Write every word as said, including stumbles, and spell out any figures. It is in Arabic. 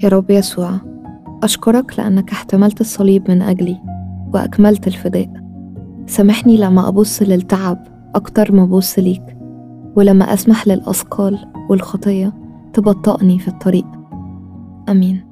يا رب يسوع، أشكرك لأنك احتملت الصليب من أجلي وأكملت الفداء. سامحني لما أبص للتعب أكتر ما أبص ليك، ولما أسمح للأثقال والخطية تبطئني في الطريق. آمين.